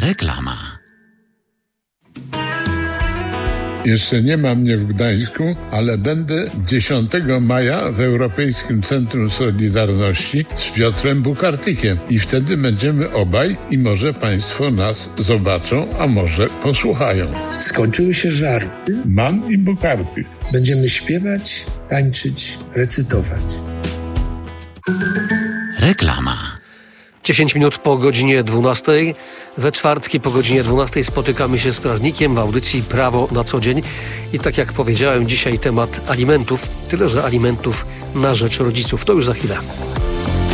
Reklama. Jeszcze nie ma mnie w Gdańsku, ale będę 10 maja w Europejskim Centrum Solidarności z Piotrem Bukartykiem. I wtedy będziemy obaj i może Państwo nas zobaczą, a może posłuchają. Skończyły się żarty. Mann i Bukartyk. Będziemy śpiewać, tańczyć, recytować. Reklama. 10 minut po godzinie 12. We czwartki po godzinie 12 spotykamy się z prawnikiem w audycji Prawo na co dzień. I tak jak powiedziałem, dzisiaj temat alimentów, tyle że alimentów na rzecz rodziców. To już za chwilę.